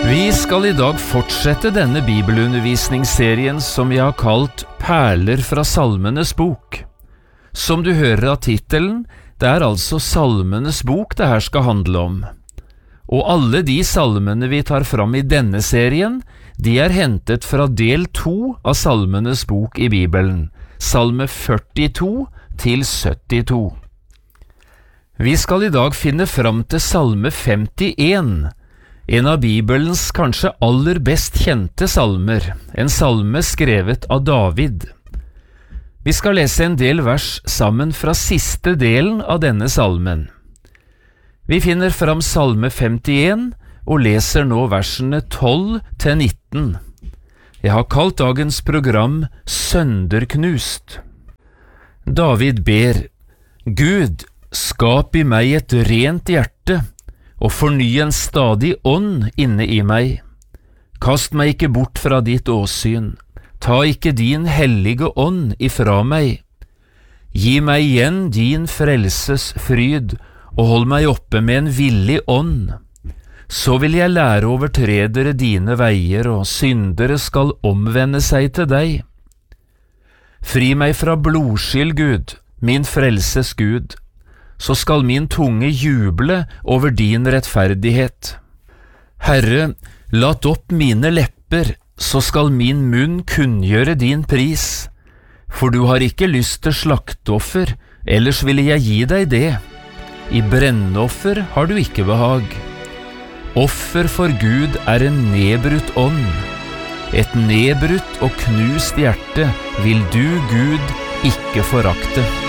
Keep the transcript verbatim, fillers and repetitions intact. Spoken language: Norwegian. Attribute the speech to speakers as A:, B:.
A: Vi skal i dag fortsette denne bibelundervisningsserien som vi har kalt Perler fra Salmenes bok. Som du hører av titelen, det er altså Salmenes bok det her skal handle om. Og alle de salmene vi tar fram i denne serien, de er hentet fra del to av Salmenes bok i Bibelen, salme førtito til syttito. Vi skal i dag finne fram til salme femtien, en av Bibelens kanskje aller best kjente salmer, en salme skrevet av David. Vi skal lese en del vers sammen fra siste delen av denne salmen. Vi finner fram salme femtien og leser nå versene tolv til nitten. Jeg har kalt dagens program Sønderknust. David ber: Gud, skap i meg et rent hjerte, og forny en stadig ånd inne i meg. Kast meg ikke bort fra ditt åsyn, ta ikke din hellige ånd ifra meg. Gi meg igjen din frelses fryd, og hold meg oppe med en villig ånd. Så vil jeg lære overtredere dine veier, og syndere skal omvende seg til deg. Fri meg fra blodskyld, Gud, min frelses Gud, så skal min tunge juble over din rettferdighet. Herre, lat opp mine lepper, så skal min munn kunngjøre din pris. For du har ikke lyst til slakteoffer, ellers ville jeg gi deg det. I brennoffer har du ikke behag. Offer for Gud er en nedbrutt ånd. Et nedbrutt og knust hjerte vil du, Gud, ikke forakte.